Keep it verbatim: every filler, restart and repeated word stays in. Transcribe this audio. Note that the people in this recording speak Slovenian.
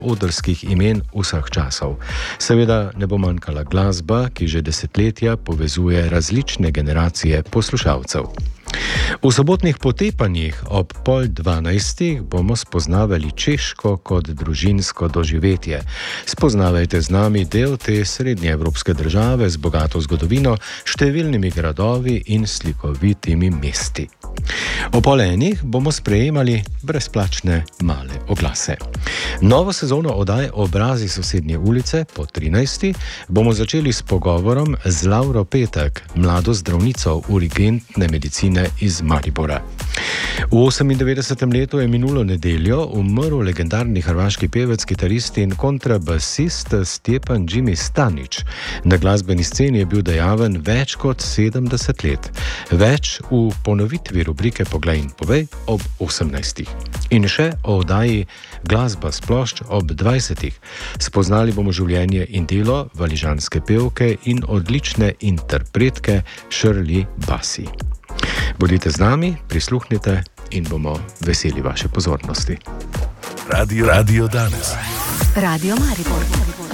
odrskih imen vseh časov. Seveda ne bo manjkala glasba, ki že desetletja povezuje različne generacije poslušalcev. V sobotnih potepanjih ob pol dvanajstih bomo spoznavali Češko kot družinsko doživetje. Spoznavajte z nami del te srednjeevropske države z bogato zgodovino, številnimi gradovi in slikovitimi mesti. O pol enih bomo sprejemali brezplačne male oglase. Novo sezono oddaj Obrazi sosednje ulice po trinajsti bomo začeli s pogovorom z Lauro Petek, mlado zdravnico urgentne medicine iz Maribora. V osemindevetdesetem letu je minulo nedeljo umrl legendarni hrvaški pevec, kitarist in kontrabasist Stjepan Jimmy Stanić. Na glasbeni sceni je bil dejaven več kot sedemdeset let. Več v ponovitvi rubrike Poglej in povej ob osemnajstih. In še o oddaji Glasba s plošč ob dvajsetih. Spoznali bomo življenje in delo valižanske pevke in odlične interpretke Shirley Bassey. Bodite z nami, prisluhnite in bomo veseli vaše pozornosti. Radio, Radio danes. Radio Maribor.